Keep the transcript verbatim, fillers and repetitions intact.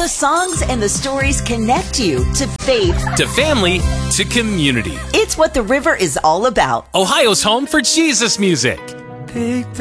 The songs and the stories connect you to faith, to family, to community. It's what the river is all about. Ohio's home for Jesus music. Pick